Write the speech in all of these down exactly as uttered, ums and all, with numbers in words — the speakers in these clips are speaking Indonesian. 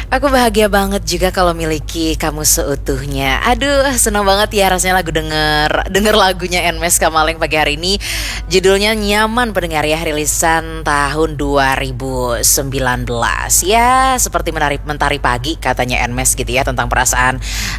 Aku bahagia banget juga kalau miliki kamu seutuhnya. Aduh, senang banget ya rasanya lagu denger denger lagunya Nmes Kamaleng pagi hari ini. Judulnya Nyaman pendengar ya, rilisan tahun dua ribu sembilan belas. Ya, seperti menari mentari pagi katanya Nmes gitu ya, tentang perasaan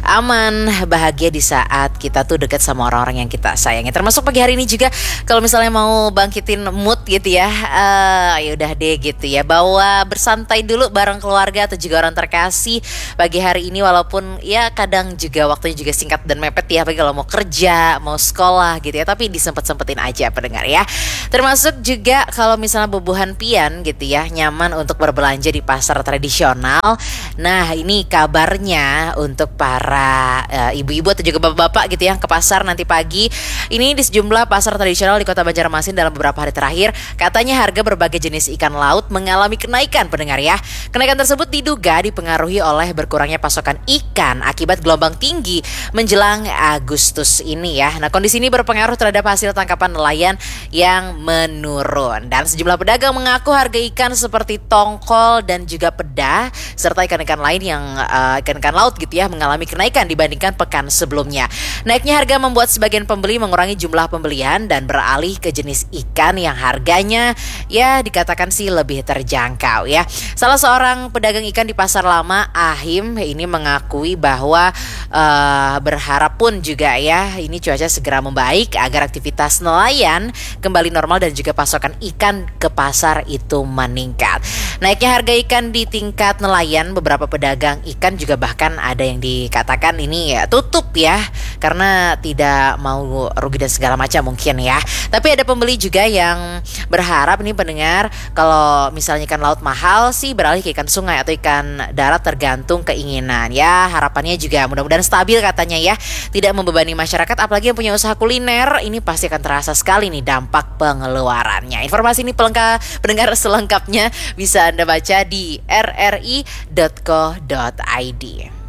aman, bahagia di saat kita tuh dekat sama orang-orang yang kita sayangi. Termasuk pagi hari ini juga kalau misalnya mau bangkitin mood gitu ya. Uh, ya udah deh gitu ya. Bawa bersantai dulu bareng keluarga atau juga orang terkasih pagi hari ini, walaupun ya kadang juga waktunya juga singkat dan mepet ya, apalagi kalau mau kerja, mau sekolah gitu ya, tapi disempet-sempetin aja pendengar ya. Termasuk juga kalau misalnya bubuhan pian gitu ya, nyaman untuk berbelanja di pasar tradisional. Nah ini kabarnya untuk para uh, ibu-ibu atau juga bapak-bapak gitu ya ke pasar nanti pagi. Ini di sejumlah pasar tradisional di Kota Banjarmasin dalam beberapa hari terakhir, katanya harga berbagai jenis ikan laut mengalami kenaikan pendengar ya. Kenaikan tersebut diduga dipengaruhi oleh berkurangnya pasokan ikan akibat gelombang tinggi menjelang Agustus ini ya. Nah kondisi ini berpengaruh terhadap hasil tangkapan nelayan yang menurun. Dan sejumlah pedagang mengaku harga ikan seperti tongkol dan juga peda serta ikan-ikan lain yang uh, ikan-ikan laut gitu ya mengalami kenaikan dibandingkan pekan sebelumnya. Naiknya harga membuat sebagian pembeli mengurangi jumlah pembelian dan beralih ke jenis ikan yang harganya ya dikatakan sih lebih terjangkau ya. Salah seorang pedagang ikan di Pasar Lama, Ahim, ini mengakui bahwa uh, berharap pun juga ya ini cuaca segera membaik agar aktivitas nelayan kembali normal dan juga pasokan ikan ke pasar itu meningkat. Naiknya harga ikan di tingkat nelayan, beberapa pedagang ikan juga bahkan ada yang dikatakan ini ya tutup ya karena tidak mau rugi dan segala macam mungkin ya. Tapi ada pembeli juga yang berharap nih pendengar, kalau misalnya ikan laut mahal sih beralih ke ikan sungai atau ikan darat tergantung keinginan ya. Harapannya juga mudah-mudahan stabil katanya ya, tidak membebani masyarakat apalagi yang punya usaha kuliner. Ini pasti akan terasa sekali nih dampak pengeluarannya. Informasi ini pelengkap pendengar selengkapnya bisa Anda baca di r r i dot co dot i d.